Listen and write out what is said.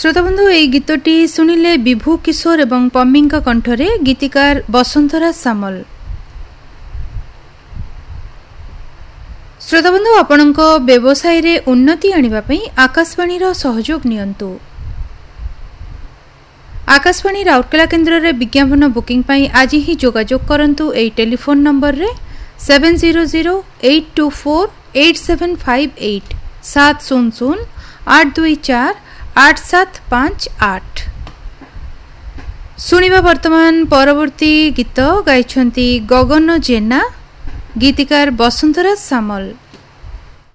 श्रोताबंधु ए गीतटी शुणिले विभू किशोर एवं पम्मीका कंठरे गीतिकार बसंतराज सामल। श्रोताबंधु आपणक व्यवसाय रे उन्नति आनिबा पई आकाशवाणी रो सहयोग नियंतु। आकाशवाणी राउरकेला केन्द्र रे विज्ञापन बुकिंग पई आज ही जोगाजोग करंतु। ए टेलीफोन नंबर रे 7008248758 700-824-8758। सुनिबा वर्तमान परवर्ती गीत गाइछंती गगन जेना, गीतिकार बसंतराज सामल।